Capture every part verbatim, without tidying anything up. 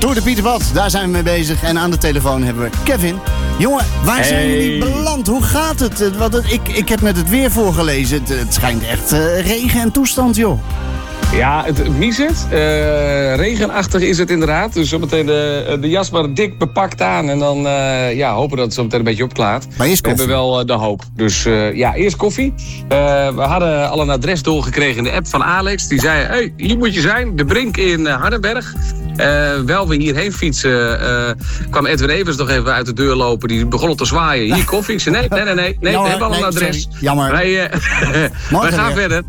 Tour de Pieterbad, daar zijn we mee bezig. En aan de telefoon hebben we Kevin. Jongen, waar hey. zijn jullie beland? Hoe gaat het? Wat het ik, ik heb net het weer voorgelezen. Het, het schijnt echt uh, regen en toestand, joh. Ja, het miezert. Uh, regenachtig is het inderdaad. Dus zometeen de, de jas maar dik bepakt aan. En dan uh, ja, hopen dat het zometeen een beetje opklaart. Maar eerst koffie. We hebben wel uh, de hoop. Dus uh, ja, eerst koffie. Uh, we hadden al een adres doorgekregen in de app van Alex. Die zei, hey, hier moet je zijn. De Brink in uh, Hardenberg. Uh, wel we hierheen fietsen, uh, kwam Edwin Evers nog even uit de deur lopen. Die begon al te zwaaien. Hier koffie. Ik zei, nee, nee, nee, nee. nee Jammer, we hebben al een nee, adres. Sorry. Jammer. Wij, uh, wij gaan verder.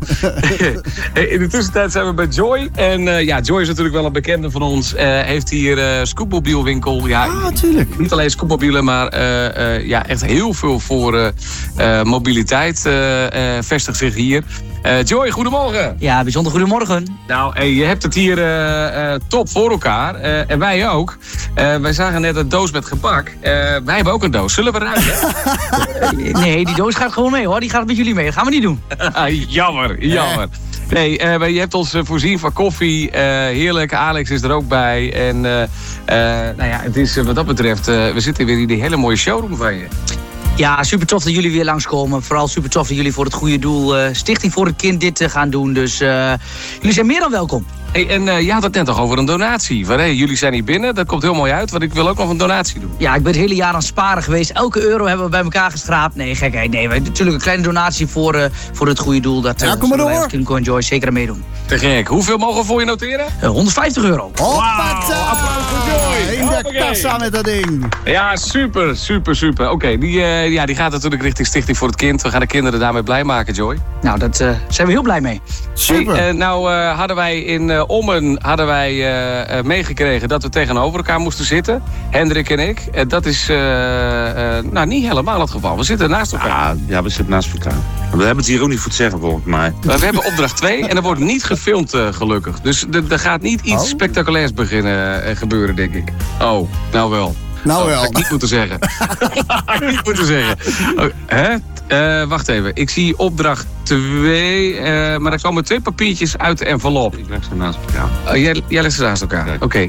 In de tussentijd zijn we bij Joy. En uh, ja, Joy is natuurlijk wel een bekende van ons. Uh, heeft hier uh, scootmobielwinkel. Ja, ah, tuurlijk. Niet alleen scootmobielen, maar uh, uh, ja, echt heel veel voor uh, uh, mobiliteit uh, uh, vestigt zich hier. Uh, Joy, goedemorgen. Ja, bijzonder goedemorgen. Nou, hey, je hebt het hier uh, uh, top voor elkaar. Uh, en wij ook. Uh, wij zagen net een doos met gebak. Uh, wij hebben ook een doos. Zullen we ruiken? Nee, die doos gaat gewoon mee, hoor. Die gaat met jullie mee. Dat gaan we niet doen. jammer, jammer. Nee, uh, je hebt ons uh, voorzien van koffie. Uh, heerlijk, Alex is er ook bij. En uh, uh, nou ja, het is uh, wat dat betreft... Uh, we zitten weer in die hele mooie showroom van je. Ja, super tof dat jullie weer langskomen. Vooral super tof dat jullie voor het goede doel... Uh, Stichting voor het Kind dit uh, gaan doen. Dus uh, jullie zijn meer dan welkom. Hey, en uh, je had het net nog over een donatie. Van, hey, jullie zijn hier binnen, dat komt heel mooi uit, want ik wil ook nog een donatie doen. Ja, ik ben het hele jaar aan het sparen geweest. Elke euro hebben we bij elkaar geschraapt. Nee, gekheid. Nee, we, natuurlijk een kleine donatie voor, uh, voor het goede doel. Dat, uh, ja, kom maar door. Kind Go Enjoy zeker aan meedoen. Te gek. Hoeveel mogen we voor je noteren? Uh, honderdvijftig euro. Hoppata! Wow, applaus voor Joy. In de kassa met dat ding. Ja, super, super, super. Oké, okay, die, uh, ja, die gaat natuurlijk richting Stichting voor het Kind. We gaan de kinderen daarmee blij maken, Joy. Nou, daar uh, zijn we heel blij mee. Super. Hey, uh, nou uh, hadden wij in uh, Ommen... hadden wij uh, uh, meegekregen dat we tegenover elkaar moesten zitten. Hendrik en ik. Uh, dat is uh, uh, nou, niet helemaal het geval. We zitten naast elkaar. Ja, ja, we zitten naast elkaar. We hebben het hier ook niet voor te zeggen, volgens mij. Uh, we hebben opdracht twee en er wordt niet gefilmd, uh, gelukkig. Dus er gaat niet iets oh. spectaculairs beginnen uh, gebeuren, denk ik. Oh, nou wel. Nou oh, wel. Dat had ik niet moeten zeggen. had ik niet moeten zeggen. Oh, hè? Uh, wacht even. Ik zie opdracht twee. Uh, maar er komen twee papiertjes uit de envelop. Ik leg ze naast elkaar. Oh, jij, jij legt ze naast elkaar. Oké. Okay.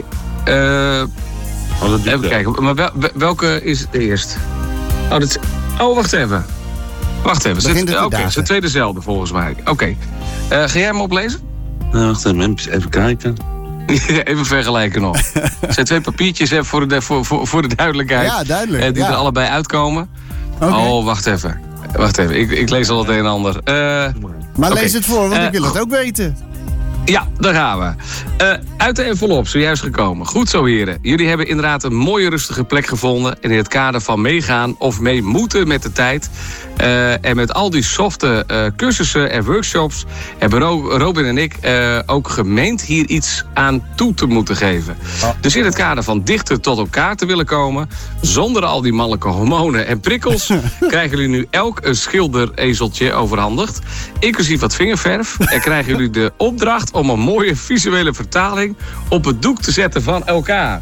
Uh, oh, even kijken. Maar wel, welke is de eerst? Oh, dat, oh, wacht even. Wacht even. Oké, okay, ze twee dezelfde volgens mij. Oké. Okay. Uh, ga jij hem oplezen? Uh, wacht even. Even kijken. Even vergelijken nog. Het zijn twee papiertjes hè, voor, de, voor, voor, voor de duidelijkheid. Ja, duidelijk. Uh, die ja. er allebei uitkomen. Okay. Oh, wacht even. Wacht even, ik, ik lees al het een en ander. Uh, maar okay. lees het voor, want uh, ik wil het ook weten. Ja, daar gaan we. Uh, uit de envelop, zojuist gekomen. Goed zo, heren. Jullie hebben inderdaad een mooie rustige plek gevonden. En in het kader van meegaan of mee moeten met de tijd. Uh, en met al die softe uh, cursussen en workshops... hebben Ro- Robin en ik uh, ook gemeend hier iets aan toe te moeten geven. Oh. Dus in het kader van dichter tot elkaar te willen komen... zonder al die mannelijke hormonen en prikkels... krijgen jullie nu elk een schilderezeltje overhandigd. Inclusief wat vingerverf. En krijgen jullie de opdracht om een mooie visuele vertaling... op het doek te zetten van elkaar.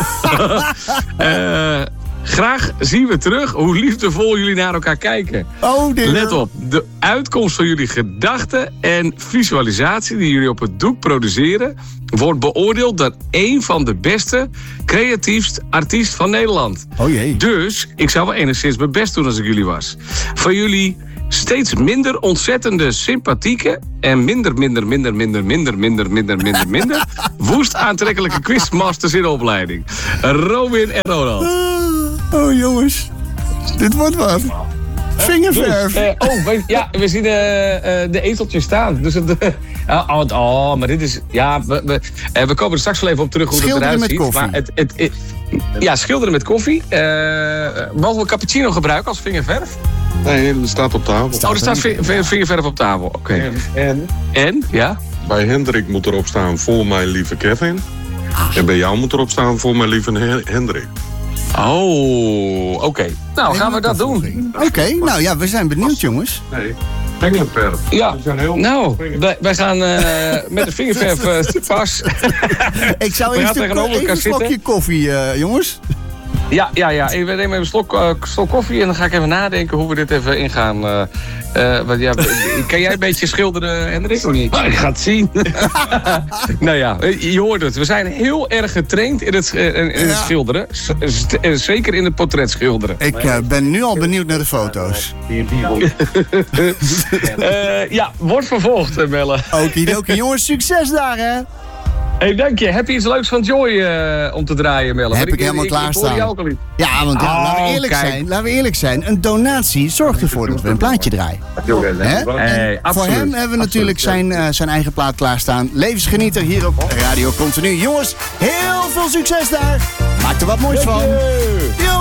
uh, Graag zien we terug hoe liefdevol jullie naar elkaar kijken. Oh, dit Let op, de uitkomst van jullie gedachten en visualisatie die jullie op het doek produceren... wordt beoordeeld door één van de beste, creatiefst artiest van Nederland. Oh jee. Dus ik zou wel enigszins mijn best doen als ik jullie was. Van jullie steeds minder ontzettende, sympathieke... en minder, minder, minder, minder, minder, minder, minder, minder, minder... woest aantrekkelijke quizmasters in de opleiding. Robin en Ronald. Oh jongens, dit wordt wat. Vingerverf. Dus, uh, oh, we, ja, we zien uh, uh, de ezeltjes staan. Dus het, uh, oh, oh, maar dit is... Ja, we, we, uh, we komen er straks wel even op terug hoe schilderen het eruit met ziet. koffie. Maar het, het, het, ja, schilderen met koffie. Uh, mogen we cappuccino gebruiken als vingerverf? Nee, dat staat op tafel. Oh, er staat vingerverf op tafel. Oké. Okay. En, en? En? Ja? Bij Hendrik moet erop staan voor mijn lieve Kevin. En bij jou moet erop staan voor mijn lieve Hendrik. Oh, oké. Okay. Nou, gaan we dat doen. Oké, okay, nou ja, we zijn benieuwd, jongens. Nee, vingerverf. Ja, nou, wij, wij gaan uh, met de vingerverf uh, te pas. Ik zou eerst een, even een slokje koffie, uh, jongens. Ja, ja, ja. We nemen even een slok, uh, slok koffie en dan ga ik even nadenken hoe we dit even ingaan. Uh, uh, want ja, kan jij een beetje schilderen, Hendrik, of niet? Ik ga het zien. Nou ja, je hoort het. We zijn heel erg getraind in het, in het Ja. schilderen. S- st- zeker in het portret schilderen. Ik uh, ben nu al benieuwd naar de foto's. Uh, ja, wordt vervolgd, uh, Melle. Okidoki, jongens, succes daar, hè? Hey, dank je. Heb je iets leuks van Joy uh, om te draaien, Melle? Heb Want ik helemaal ik, ik, ik klaarstaan. hoor je ook al niet. Ja, want ja, Oh, laten, we eerlijk kijk. zijn, laten we eerlijk zijn. Een donatie zorgt ervoor dat we een plaatje draaien. Hè? Hey, Voor absoluut. hem hebben we natuurlijk zijn, uh, zijn eigen plaat klaarstaan. Levensgenieter hier op Radio Continu. Jongens, heel veel succes daar. Maak er wat moois van. Yo!